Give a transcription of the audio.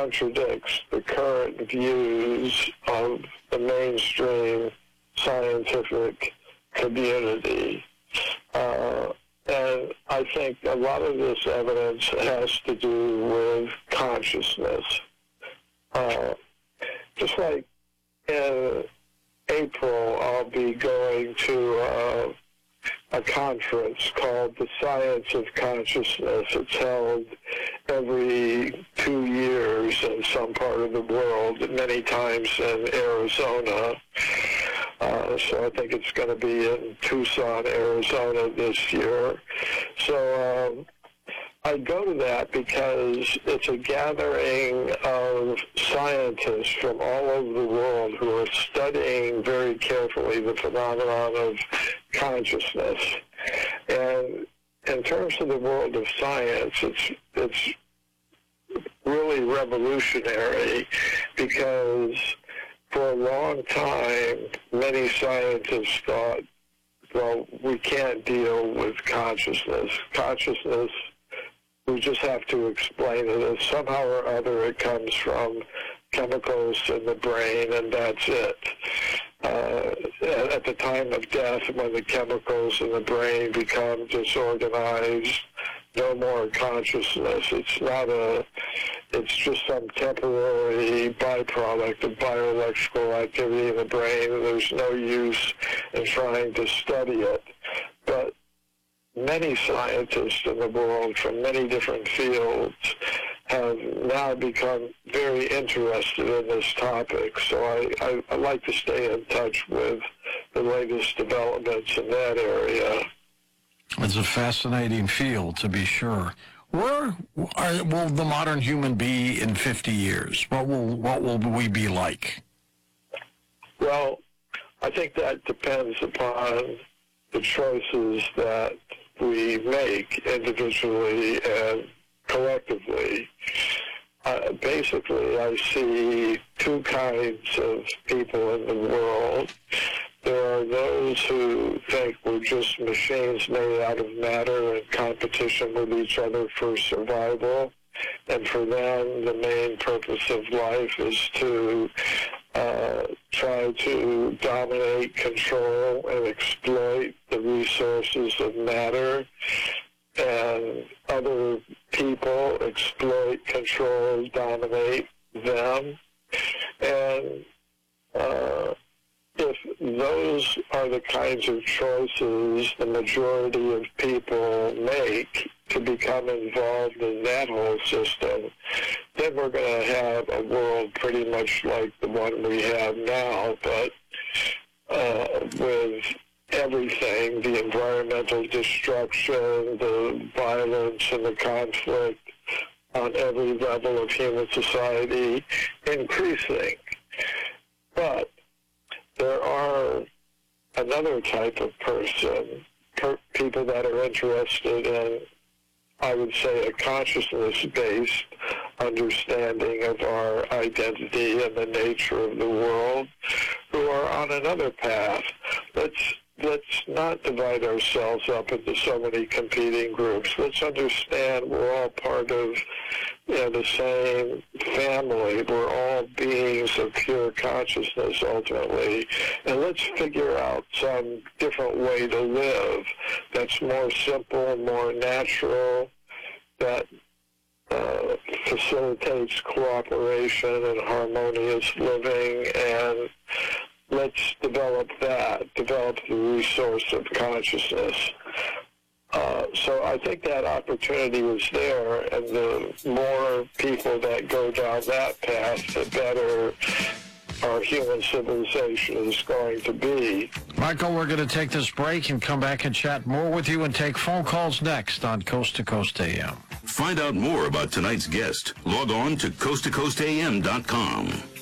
contradicts the current views of the mainstream scientific community. And I think a lot of this evidence has to do with consciousness. Just like in April, I'll be going to a conference called The Science of Consciousness. It's held every 2 years in some part of the world, many times in Arizona. So I think it's going to be in Tucson, Arizona this year. So I go to that because it's a gathering of scientists from all over the world who are studying very carefully the phenomenon of consciousness. And in terms of the world of science, it's really revolutionary because for a long time, many scientists thought, well, we can't deal with consciousness. Consciousness, we just have to explain it as somehow or other it comes from chemicals in the brain, and that's it. At the time of death, when the chemicals in the brain become disorganized, no more consciousness. It's just some temporary byproduct of bioelectrical activity in the brain, and there's no use in trying to study it. But many scientists in the world from many different fields have now become very interested in this topic. So I like to stay in touch with the latest developments in that area. It's a fascinating field, to be sure. Where will the modern human be in 50 years? What will we be like? Well, I think that depends upon the choices that we make individually and collectively. Basically, I see two kinds of people in the world. There are those who think we're just machines made out of matter in competition with each other for survival. And for them, the main purpose of life is to try to dominate, control, and exploit the resources of matter. And other people exploit, control, dominate them. And if those are the kinds of choices the majority of people make to become involved in that whole system, then we're going to have a world pretty much like the one we have now, but with everything, the environmental destruction, the violence and the conflict on every level of human society increasing. But there are another type of person, people that are interested in, I would say, a consciousness-based understanding of our identity and the nature of the world, who are on another path. Let's not divide ourselves up into so many competing groups. Let's understand we're all part of the same family. We're all beings of pure consciousness ultimately. And let's figure out some different way to live that's more simple, more natural, that facilitates cooperation and harmonious living, and let's develop the resource of consciousness. So I think that opportunity is there, and the more people that go down that path, the better our human civilization is going to be. Michael, we're going to take this break and come back and chat more with you and take phone calls next on Coast to Coast AM. Find out more about tonight's guest. Log on to coasttocoastam.com.